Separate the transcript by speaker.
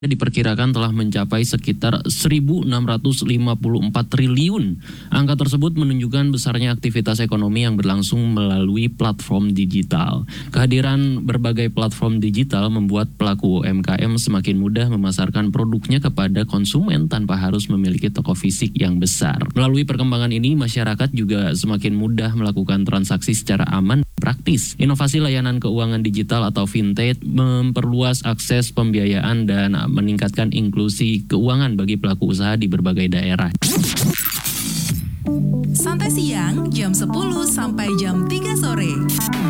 Speaker 1: diperkirakan telah mencapai sekitar 1.654 triliun. Angka tersebut menunjukkan besarnya aktivitas ekonomi yang berlangsung melalui platform digital. Kehadiran berbagai platform digital membuat pelaku UMKM semakin mudah memasarkan produknya kepada konsumen tanpa harus memiliki toko fisik yang besar. Melalui perkembangan ini, masyarakat juga semakin mudah melakukan transaksi secara aman dan praktis. Inovasi layanan keuangan digital atau fintech memperluas akses pembiayaan dan meningkatkan inklusi keuangan bagi pelaku usaha di berbagai daerah.
Speaker 2: Santai siang jam 10 sampai jam 3 sore.